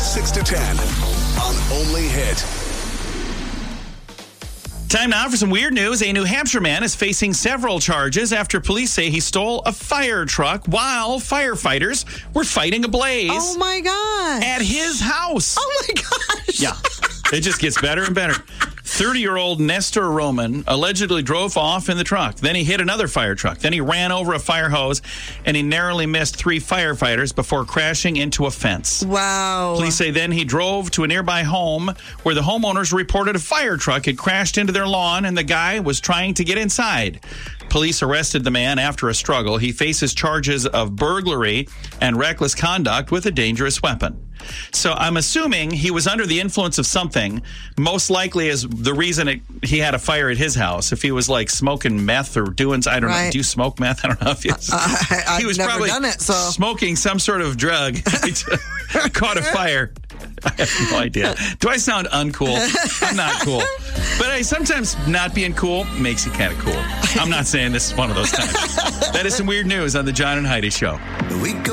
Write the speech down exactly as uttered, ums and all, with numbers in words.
six to ten on Only Hit. Time now for some weird news. A New Hampshire man is facing several charges after police say he stole a fire truck while firefighters were fighting a blaze Oh, my God. at his house. Oh, my gosh. Yeah, it just gets better and better. thirty-year-old Nestor Roman allegedly drove off in the truck. Then he hit another fire truck. Then he ran over a fire hose, and he narrowly missed three firefighters before crashing into a fence. Wow. Police say then he drove to a nearby home where the homeowners reported a fire truck had crashed into their lawn, and the guy was trying to get inside. Police arrested the man after a struggle. He faces charges of burglary and reckless conduct with a dangerous weapon. So I'm assuming he was under the influence of something, most likely is the reason it, he had a fire at his house. If he was like smoking meth or doing, I don't Right. know, do you smoke meth? I don't know if he was, Uh, I, I've he was never probably done it, so. smoking some sort of drug, caught a fire. I have no idea. Do I sound uncool? I'm not cool. But I sometimes not being cool makes you kind of cool. I'm not saying this is one of those times. That is some weird news on the John and Heidi Show. We go